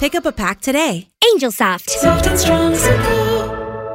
Pick up a pack today. Angel Soft. Soft and strong, simple.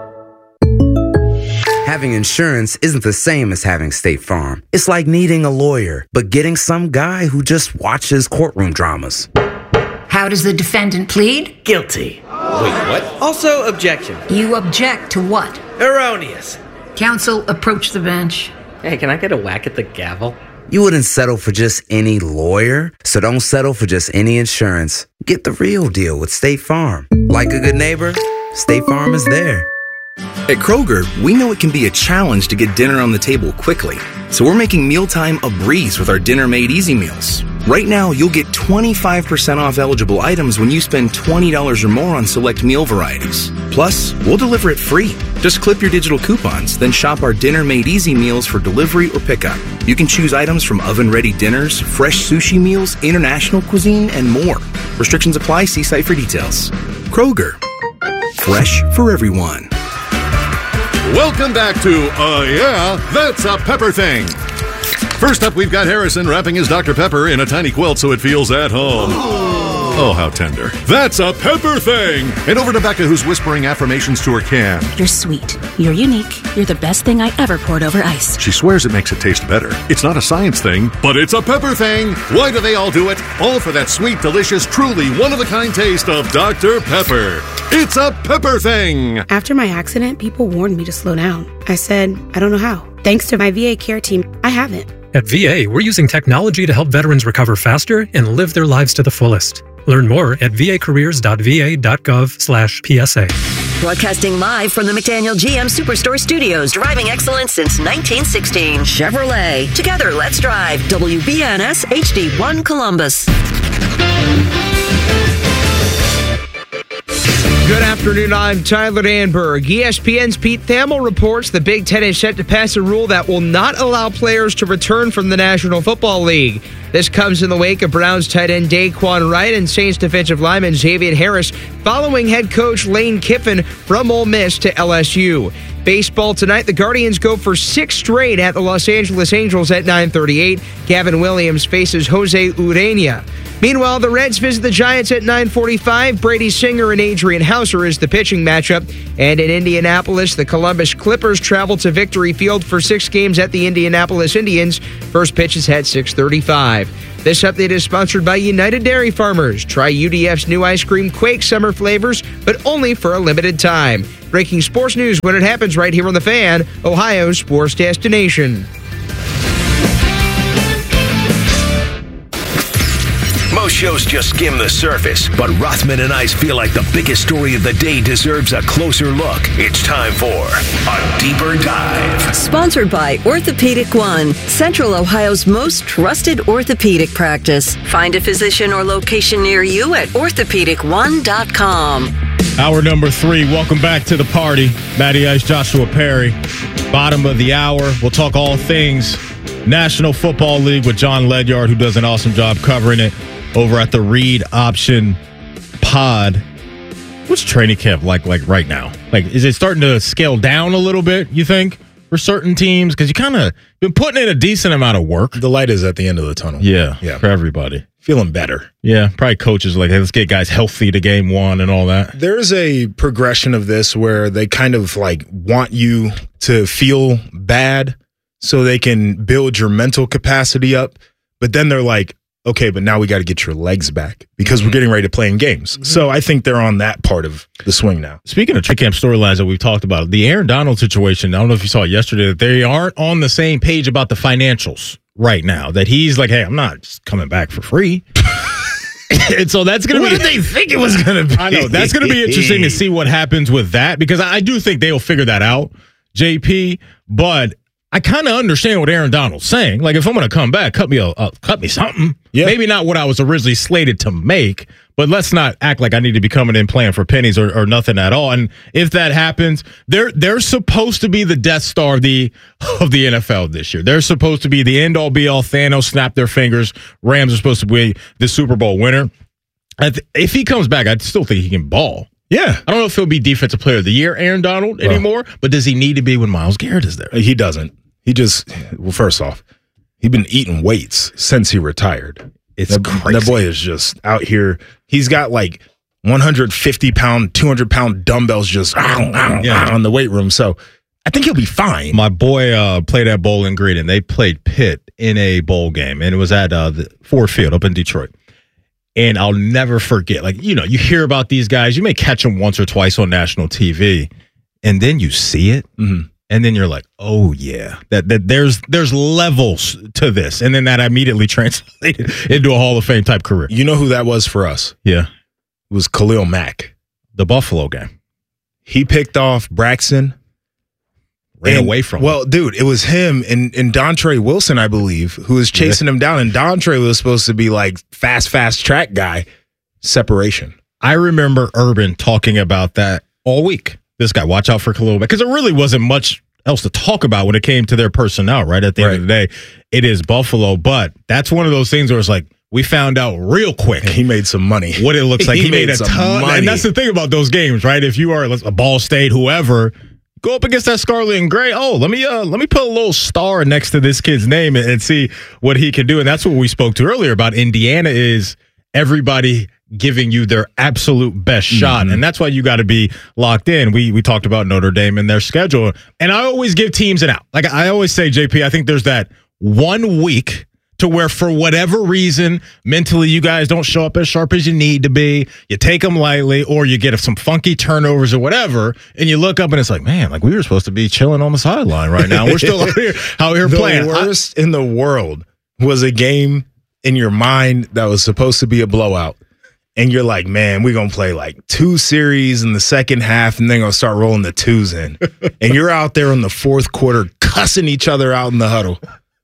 Having insurance isn't the same as having State Farm. It's like needing a lawyer, but getting some guy who just watches courtroom dramas. How does the defendant plead? Guilty. Wait, what? Also, objection. You object to what? Erroneous. Counsel, approach the bench. Hey, can I get a whack at the gavel? You wouldn't settle for just any lawyer, so don't settle for just any insurance. Get the real deal with State Farm. Like a good neighbor, State Farm is there. At Kroger, we know it can be a challenge to get dinner on the table quickly. So we're making mealtime a breeze with our Dinner Made Easy meals. Right now, you'll get 25% off eligible items when you spend $20 or more on select meal varieties. Plus, we'll deliver it free. Just clip your digital coupons, then shop our Dinner Made Easy meals for delivery or pickup. You can choose items from oven-ready dinners, fresh sushi meals, international cuisine, and more. Restrictions apply. See site for details. Kroger. Fresh for everyone. Welcome back to Yeah, That's a Pepper Thing. First up, we've got Harrison wrapping his Dr. Pepper in a tiny quilt so it feels at home. Oh, how tender. That's a Pepper Thing. And over to Becca, who's whispering affirmations to her can. You're sweet. You're unique. You're the best thing I ever poured over ice. She swears it makes it taste better. It's not a science thing, but it's a pepper thing. Why do they all do it? All for that sweet, delicious, truly one-of-a-kind taste of Dr. Pepper. It's a Pepper Thing. After my accident, people warned me to slow down. I said, I don't know how. Thanks to my VA care team, I haven't. At VA, we're using technology to help veterans recover faster and live their lives to the fullest. Learn more at vacareers.va.gov/PSA. Broadcasting live from the McDaniel GM Superstore Studios, driving excellence since 1916. Chevrolet. Together, let's drive. WBNS HD1 Columbus. Good afternoon, I'm Tyler Danberg. ESPN's Pete Thamel reports the Big Ten is set to pass a rule that will not allow players to return from the National Football League. This comes in the wake of Browns tight end Daquan Wright and Saints defensive lineman Xavier Harris following head coach Lane Kiffin from Ole Miss to LSU. Baseball tonight, the Guardians go for 6 straight at the Los Angeles Angels at 9:38. Gavin Williams faces Jose Urena. Meanwhile, the Reds visit the Giants at 9:45. Brady Singer and Adrian Hauser is the pitching matchup. And in Indianapolis, the Columbus Clippers travel to Victory Field for 6 games at the Indianapolis Indians. First pitch is at 6:35. This update is sponsored by United Dairy Farmers. Try UDF's new ice cream Quake summer flavors, but only for a limited time. Breaking sports news when it happens right here on The Fan, Ohio's sports destination. Most shows just skim the surface, but Rothman and I feel like the biggest story of the day deserves a closer look. It's time for A Deeper Dive. Sponsored by Orthopedic One, Central Ohio's most trusted orthopedic practice. Find a physician or location near you at orthopedic1.com. Hour number 3, welcome back to the party. Matty Ice, Joshua Perry. Bottom of the hour, we'll talk all things National Football League with John Ledyard, who does an awesome job covering it over at the Read Option Pod. What's training camp like right now? Like, is it starting to scale down a little bit, you think, for certain teams? Because you kind of been putting in a decent amount of work. The light is at the end of the tunnel. Yeah, for everybody. Feeling better. Yeah, probably coaches like, hey, let's get guys healthy to game 1 and all that. There's a progression of this where they kind of like want you to feel bad so they can build your mental capacity up. But then they're like, okay, but now we got to get your legs back because we're getting ready to play in games. So I think they're on that part of the swing now. Speaking of training camp storylines that we've talked about, the Aaron Donald situation, I don't know if you saw it yesterday, that they aren't on the same page about the financials right now. That he's like, hey, I'm not just coming back for free. And so that's going to be... What did they think it was going to be? I know. That's going to be interesting to see what happens with that because I do think they'll figure that out, JP, but I kind of understand what Aaron Donald's saying. Like, if I'm going to come back, cut me something. Yeah. Maybe not what I was originally slated to make, but let's not act like I need to be coming in playing for pennies or nothing at all. And if that happens, they're supposed to be the Death Star of the NFL this year. They're supposed to be the end-all, be-all. Thanos snapped their fingers. Rams are supposed to be the Super Bowl winner. If he comes back, I still think he can ball. Yeah. I don't know if he'll be Defensive Player of the Year, Aaron Donald, anymore, but does he need to be when Myles Garrett is there? He doesn't. He just, well, first off, he's been eating weights since he retired. It's crazy. That boy is just out here. He's got like 150-pound, 200-pound dumbbells just on the weight room. So I think he'll be fine. My boy played at Bowling Green, and they played Pitt in a bowl game, and it was at the Ford Field up in Detroit. And I'll never forget, like, you hear about these guys. You may catch them once or twice on national TV, and then you see it, and then you're like, oh, yeah, that there's levels to this. And then that immediately translated into a Hall of Fame type career. You know who that was for us? Yeah. It was Khalil Mack. The Buffalo game. He picked off Braxton. Ran away from him. Well, dude, it was him and Dontre Wilson, I believe, who was chasing him down. And Dontre was supposed to be like fast track guy. Separation. I remember Urban talking about that all week. This guy, watch out for Khalil Mack. Because there really wasn't much else to talk about when it came to their personnel, right? At the end of the day, it is Buffalo. But that's one of those things where it's like, we found out real quick. He made some money. What it looks like. He made a ton. Money. And that's the thing about those games, right? If you are a Ball State, whoever, go up against that Scarlet and Gray. Oh, let me put a little star next to this kid's name and see what he can do. And that's what we spoke to earlier about Indiana is everybody giving you their absolute best shot. And that's why you got to be locked in. We talked about Notre Dame and their schedule. And I always give teams an out. Like I always say, JP, I think there's that 1 week to where for whatever reason, mentally you guys don't show up as sharp as you need to be. You take them lightly or you get some funky turnovers or whatever, and you look up and it's like, man, like we were supposed to be chilling on the sideline right now. We're still out here playing. The worst in the world was a game in your mind that was supposed to be a blowout. And you're like, man, we're going to play like 2 series in the second half and then going to start rolling the 2s in. And you're out there in the fourth quarter cussing each other out in the huddle.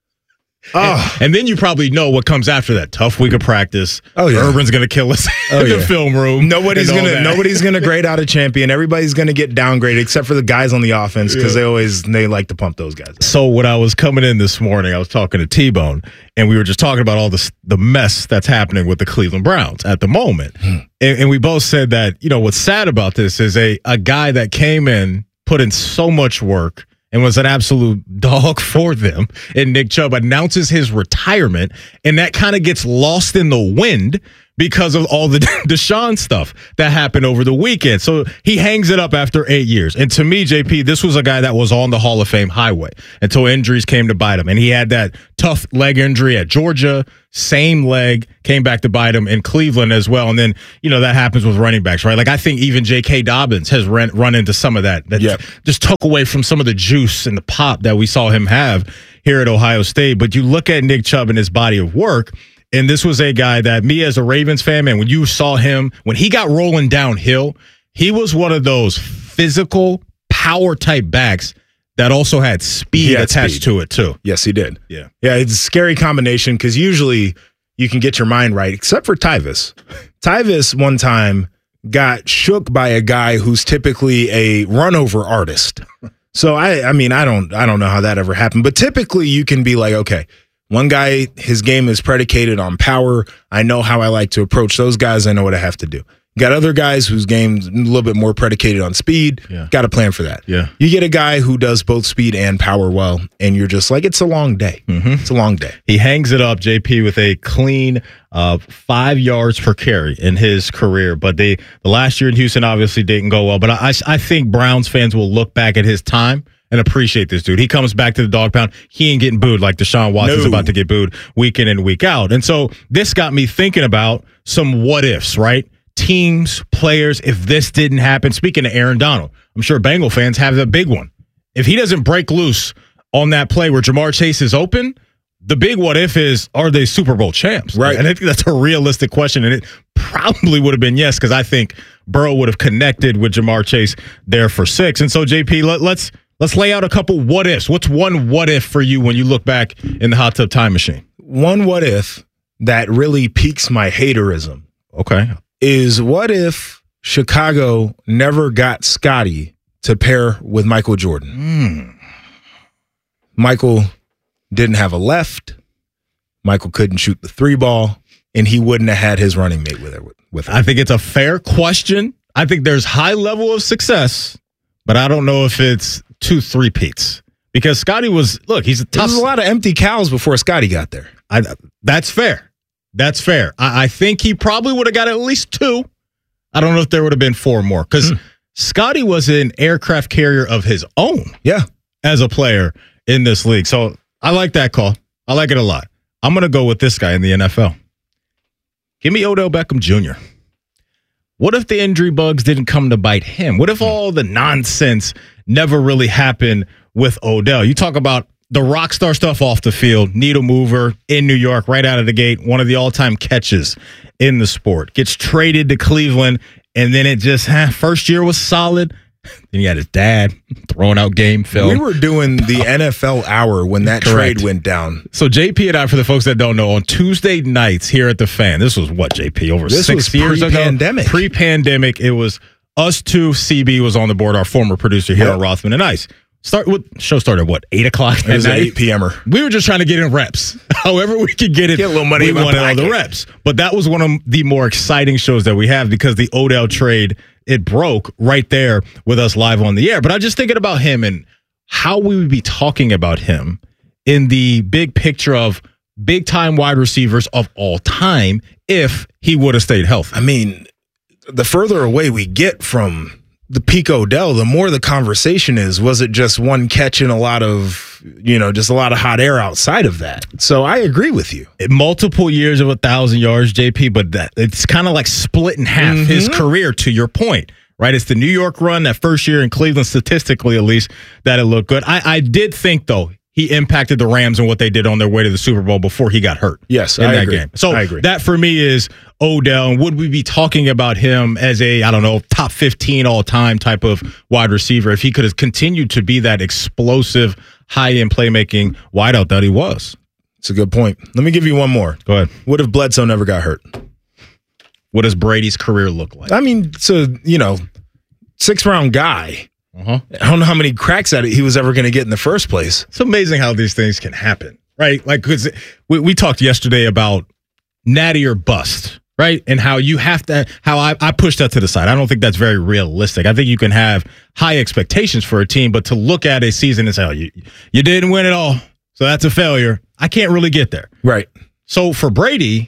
And then you probably know what comes after that. Tough week of practice. Oh, yeah. Urban's going to kill us in the film room. Nobody's going to grade out a champion. Everybody's going to get downgraded except for the guys on the offense because they like to pump those guys up. So when I was coming in this morning, I was talking to T-Bone, and we were just talking about all the mess that's happening with the Cleveland Browns at the moment. And we both said that, what's sad about this is a guy that came in, put in so much work, and was an absolute dog for them. And Nick Chubb announces his retirement, and that kind of gets lost in the wind because of all the Deshaun stuff that happened over the weekend. So he hangs it up after 8 years. And to me, JP, this was a guy that was on the Hall of Fame highway until injuries came to bite him. And he had that tough leg injury at Georgia, same leg, came back to bite him in Cleveland as well. And then, that happens with running backs, right? Like I think even J.K. Dobbins has run into some of that just took away from some of the juice and the pop that we saw him have here at Ohio State. But you look at Nick Chubb and his body of work, and this was a guy that me as a Ravens fan, man, when you saw him, when he got rolling downhill, he was one of those physical power type backs that also had speed attached to it too. Yes, he did. Yeah. Yeah, it's a scary combination because usually you can get your mind right, except for Tyvis. Tyvis one time got shook by a guy who's typically a runover artist. So I don't know how that ever happened, but typically you can be like, okay, one guy, his game is predicated on power. I know how I like to approach those guys. I know what I have to do. Got other guys whose game's a little bit more predicated on speed. Yeah. Got a plan for that. Yeah. You get a guy who does both speed and power well, and you're just like, it's a long day. It's a long day. He hangs it up, JP, with a clean 5 yards per carry in his career. But the last year in Houston obviously didn't go well. But I think Browns fans will look back at his time and appreciate this dude. He comes back to the dog pound. He ain't getting booed like Deshaun Watson's about to get booed week in and week out. And so this got me thinking about some what ifs, right? Teams, players, if this didn't happen. Speaking of Aaron Donald, I'm sure Bengal fans have the big one. If he doesn't break loose on that play where Jamar Chase is open, the big what if is, are they Super Bowl champs? Right. And I think that's a realistic question, and it probably would have been yes, because I think Burrow would have connected with Jamar Chase there for 6. And so, JP, let's lay out a couple what ifs. What's one what if for you when you look back in the hot tub time machine? One what if that really piques my haterism. Okay. Is what if Chicago never got Scotty to pair with Michael Jordan? Michael didn't have a left. Michael couldn't shoot the 3 ball, and he wouldn't have had his running mate with him. I think it's a fair question. I think there's high level of success, but I don't know if it's 2 3-peats. Because Scotty he's a tough. There was a lot of empty cows before Scotty got there. That's fair. That's fair. I think he probably would have got at least 2. I don't know if there would have been 4 more because Scotty was an aircraft carrier of his own. Yeah. As a player in this league. So I like that call. I like it a lot. I'm going to go with this guy in the NFL. Give me Odell Beckham Jr. What if the injury bugs didn't come to bite him? What if all the nonsense never really happened with Odell? You talk about the rock star stuff off the field, needle mover in New York right out of the gate, one of the all-time catches in the sport. Gets traded to Cleveland, and then it just, first year was solid. Then he had his dad throwing out game film. We were doing the NFL Hour when that trade went down. So JP and I, for the folks that don't know, on Tuesday nights here at the Fan, this was what, JP, over this 6 years ago? Pre-pandemic. Pre-pandemic. It was us two. CB was on the board, our former producer here at Rothman and Ice. Show started at 8 o'clock at night? It was 8 p.m.er. We were just trying to get in reps. However we could get it. Get a little money in my wanted all pocket. the reps. But that was one of the more exciting shows that we have because the Odell trade, it broke right there with us live on the air. But I'm just thinking about him and how we would be talking about him in the big picture of big-time wide receivers of all time if he would have stayed healthy. I mean, the further away we get from the peak Odell, the more the conversation is, was it just one catch and a lot of, just a lot of hot air outside of that? So I agree with you. Multiple years of 1,000 yards, JP, but it's kind of like split in half his career, to your point, right? It's the New York run, that first year in Cleveland, statistically at least, that it looked good. I did think, though, he impacted the Rams and what they did on their way to the Super Bowl before he got hurt. Yes, in I that agree. game. So I agree. That for me is Odell. And would we be talking about him as a, top 15 all-time type of wide receiver if he could have continued to be that explosive, high-end playmaking wideout that he was? It's a good point. Let me give you one more. Go ahead. What if Bledsoe never got hurt? What does Brady's career look like? I mean, so, 6th-round guy. I don't know how many cracks at it he was ever going to get in the first place. It's amazing how these things can happen, right? Like, because we talked yesterday about natty or bust, right? And how you have to, how I push that to the side. I don't think that's very realistic. I think you can have high expectations for a team, but to look at a season and say, oh, you didn't win it all, so that's a failure. I can't really get there. Right. So for Brady,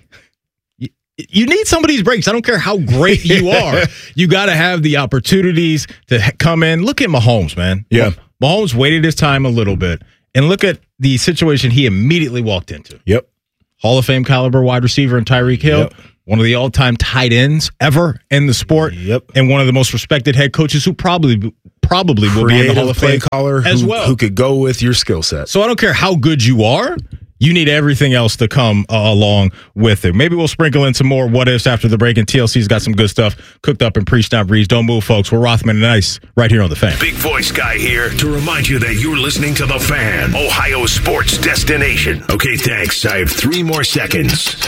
you need some of these breaks. I don't care how great you are. You got to have the opportunities to come in. Look at Mahomes, man. Yeah. Mahomes waited his time a little bit. And look at the situation he immediately walked into. Yep. Hall of Fame caliber wide receiver in Tyreek Hill. Yep. One of the all-time tight ends ever in the sport. Yep. And one of the most respected head coaches who probably will be in the Hall of Fame caller as well. Who could go with your skill set. So I don't care how good you are. You need everything else to come along with it. Maybe we'll sprinkle in some more what-ifs after the break, and TLC's got some good stuff cooked up in Pre-Snap Breeze. Don't move, folks. We're Rothman and Ice right here on The Fan. Big voice guy here to remind you that you're listening to The Fan, Ohio sports destination. Okay, thanks. I have 3 more seconds.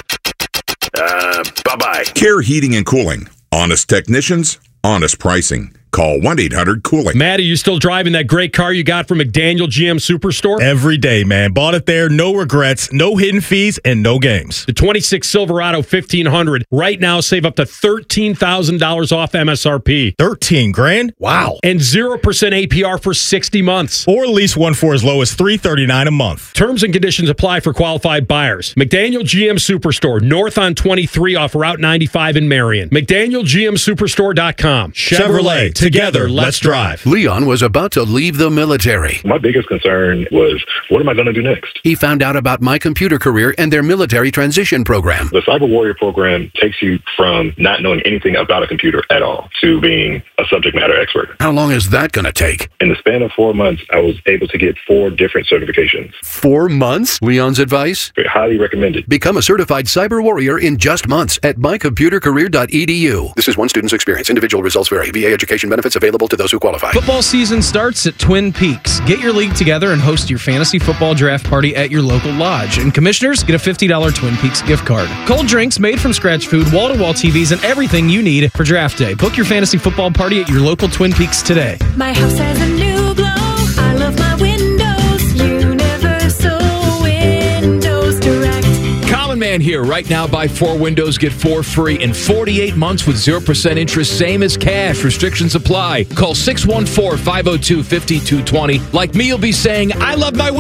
Bye-bye. Care Heating and Cooling. Honest technicians, honest pricing. Call 1-800-COOLING. Matt, are you still driving that great car you got from McDaniel GM Superstore? Every day, man. Bought it there. No regrets, no hidden fees, and no games. The 26 Silverado 1500. Right now, save up to $13,000 off MSRP. 13 grand? Wow. And 0% APR for 60 months. Or lease one for as low as $339 a month. Terms and conditions apply for qualified buyers. McDaniel GM Superstore, north on 23 off Route 95 in Marion. McDanielGMSuperstore.com. Chevrolet. Together, let's drive. Leon was about to leave the military. My biggest concern was, what am I going to do next? He found out about My Computer Career and their military transition program. The Cyber Warrior program takes you from not knowing anything about a computer at all to being a subject matter expert. How long is that going to take? In the span of 4 months, I was able to get 4 different certifications. 4 months? Leon's advice? Highly recommended. Become a certified Cyber Warrior in just months at mycomputercareer.edu. This is one student's experience. Individual results vary. VA education benefits available to those who qualify. Football season starts at Twin Peaks. Get your league together and host your fantasy football draft party at your local lodge. And commissioners get a $50 Twin Peaks gift card. Cold drinks, made from scratch food, wall-to-wall TVs, and everything you need for draft day. Book your fantasy football party at your local Twin Peaks today. My house has a new glow. I love my windows. Universal Windows Direct. Common Man here. Right now, buy 4 windows, get 4 free in 48 months with 0% interest, same as cash. Restrictions apply. Call 614-502-5220. Like me, you'll be saying, I love my